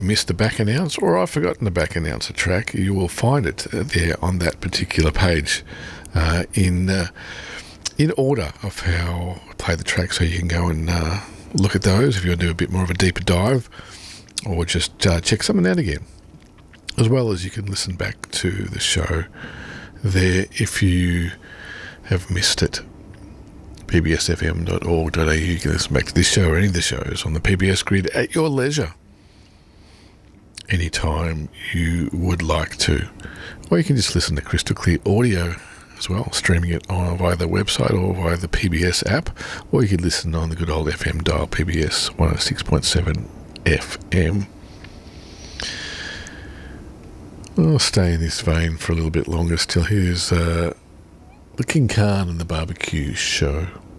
missed the back announce or I've forgotten the back announcer track, you will find it there on that particular page in order of how I play the track, so you can go and look at those if you want to do a bit more of a deeper dive, or just check something out again. As well as you can listen back to the show there if you have missed it. pbsfm.org.au. You can listen back to this show or any of the shows on the PBS grid at your leisure, anytime you would like to. Or you can just listen to crystal clear audio as well, streaming it on via the website or via the PBS app, or you can listen on the good old FM dial, PBS 106.7 FM. I'll stay in this vein for a little bit longer still. Here's the King Khan and the Barbecue Show.